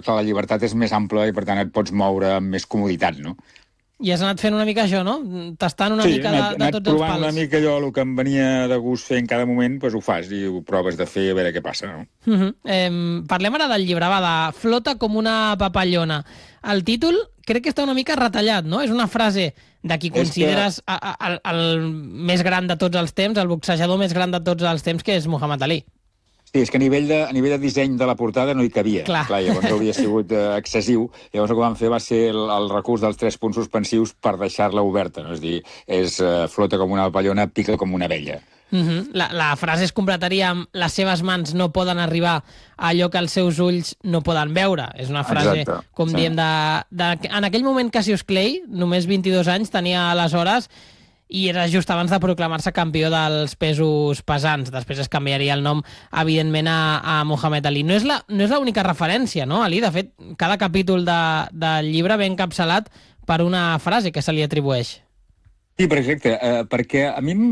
que la llibertat és més ampla i, per tant, et pots moure amb més comoditat, no? I has anat fent una mica això, no? Tastant una mica he de anat tots els provant pals. una mica allò, el que em venia de gust fer en cada moment, doncs ho fas i ho proves de fer a veure què passa, no? Parlem ara del llibre, va, de Flota com una papallona. El títol crec que està una mica retallat, no? És una frase de qui consideres el més gran de tots els temps, el boxejador més gran de tots els temps, que és Muhammad Ali. Sí, és que a nivell de disseny de la portada no hi cabia. Clar, llavors hauria sigut excessiu. Llavors el que van fer va ser el recurs dels 3 punts suspensius per deixar-la oberta. No? És a dir, flota com una papallona, pica com una abella. La frase es completaria amb les seves mans no poden arribar a allò que els seus ulls no poden veure. És una frase, com diem, en aquell moment Cassius Clay, només 22 anys, tenia aleshores, i era just abans de proclamar-se campió dels pesos pesants. Després es canviaria el nom, evidentment, a Muhammad Ali. No és l'única referència, no, Ali? De fet, cada capítol del llibre ve encapçalat per una frase que se li atribueix. Sí, perfecte, perquè a mi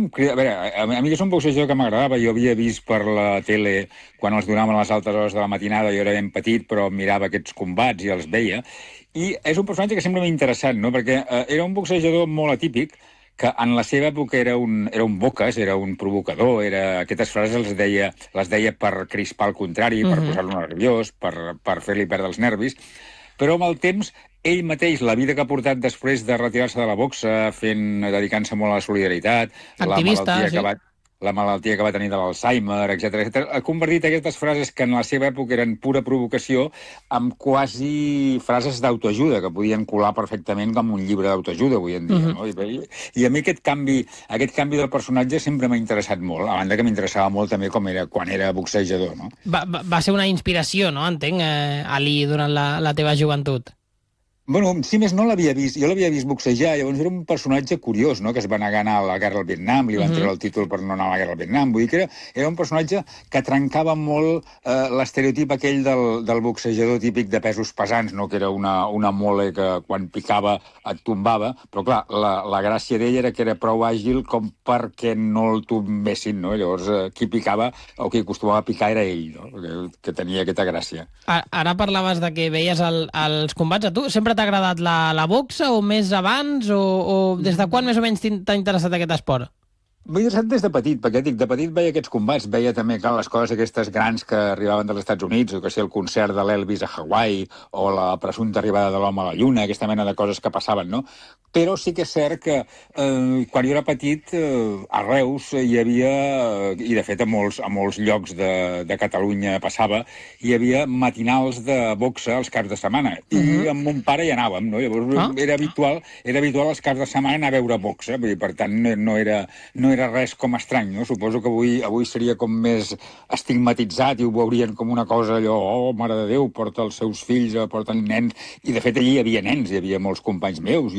que és un boxejador que m'agradava, jo havia vist per la tele quan els donaven a les altes hores de la matinada, jo era ben petit, però mirava aquests combats i els veia, i és un personatge que sempre m'ha interessat, no? Perquè era un boxejador molt atípic, que en la seva època era un boques, era un provocador, aquestes frases les deia per crispar el contrari, per posar-lo nerviós, per fer-li perdre els nervis, però amb el temps ell mateix, la vida que ha portat després de retirar-se de la boxa, dedicant-se molt a la solidaritat, activista, la malaltia que va tenir de l'Alzheimer, etc., ha convertit aquestes frases que en la seva època eren pura provocació amb quasi frases d'autoajuda, que podien colar perfectament com un llibre d'autoajuda avui en dia. No? I a mi aquest canvi del personatge sempre m'ha interessat molt, a banda que m'interessava molt també quan era boxejador. No? Va ser una inspiració, no? Entenc, Ali, durant la teva joventut. Bueno, si més no l'havia vist, jo l'havia vist boxejar, llavors era un personatge curiós, no?, que es va negar a anar a la guerra al Vietnam, li van treure el títol per no anar a la guerra al Vietnam, vull dir que era un personatge que trencava molt l'estereotip aquell del boxejador típic de pesos pesants, no?, que era una mole que quan picava et tombava, però clar, la gràcia d'ell era que era prou àgil com perquè no el tombessin, no?, llavors qui picava o qui acostumava a picar era ell, no?, que tenia aquesta gràcia. Ara parlaves de que veies els combats, a tu sempre t'ha agradat la boxa o més abans o des de quan més o menys t'ha interessat aquest esport? M'he interessat des de petit, perquè de petit veia aquests combats, veia també les coses aquestes grans que arribaven dels Estats Units, o que sigui el concert de l'Elvis a Hawaii, o la presumpta arribada de l'home a la Lluna, aquesta mena de coses que passaven, no? Però sí que és cert que quan jo era petit, a Reus hi havia, i de fet a molts llocs de Catalunya passava, hi havia matinals de boxa els caps de setmana, i amb mon pare hi anàvem, no? Llavors era habitual els caps de setmana anar a veure boxa, vull dir, per tant no era res com estrany, no? Suposo que avui seria com més estigmatitzat i ho veurien com una cosa allò, oh, mare de Déu, porta els seus fills, porten nens, i de fet allí hi havia nens, hi havia molts companys meus,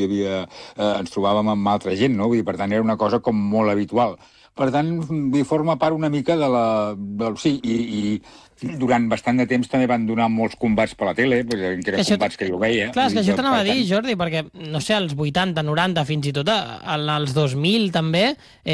ens trobàvem amb altra gent, no? Vull dir, per tant, era una cosa com molt habitual. Per tant, forma part una mica sí, i durant bastant de temps també van donar molts combats per la tele, perquè eren combats que jo veia. Clar, és que això t'anava a dir, Jordi, perquè, no sé, als 80, 90, fins i tot als 2000 també,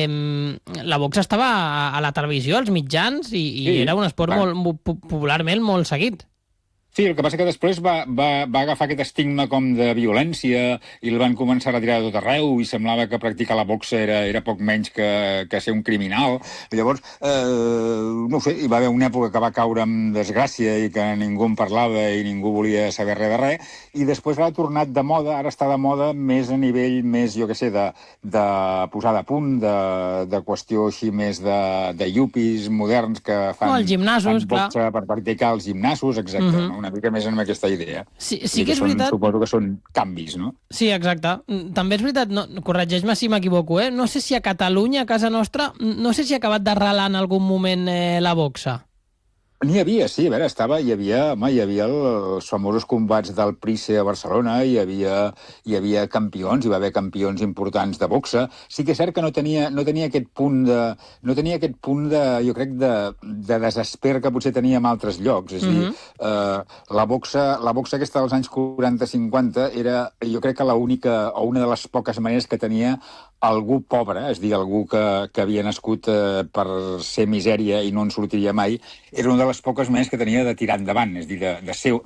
la boxa estava a la televisió, als mitjans, i era un esport popularment molt seguit. Sí, el que passa que després va agafar aquest estigma com de violència i el van començar a retirar de tot arreu i semblava que practicar la boxa era poc menys que ser un criminal. Llavors, no ho sé, hi va haver una època que va caure en desgràcia i que ningú en parlava i ningú volia saber res de res, i després ha tornat de moda, ara està de moda més a nivell més, jo què sé, de posada a punt, de qüestió així més de yuppies moderns que fan boxa per practicar els gimnasos, exacte, no? Una mica més amb aquesta idea. Sí que és veritat. Suposo que són canvis, no? Sí, exacte. També és veritat, corregeix-me si m'equivoco, no sé si a Catalunya, a casa nostra, no sé si ha acabat d'arrelar en algun moment la boxa. N'hi havia, sí, a veure, hi havia els famosos combats del Price a Barcelona, hi havia campions, hi va haver campions importants de boxa. Sí que és cert que no tenia aquest punt de, jo crec, de desesper que potser tenia en altres llocs. És a dir, la boxa aquesta dels anys 40-50 era, jo crec que l'única, o una de les poques maneres que tenia algú pobre, és a dir, algú que havia nascut per ser misèria i no en sortiria mai, era una de les poques maneres que tenia de tirar endavant, és a dir, de ser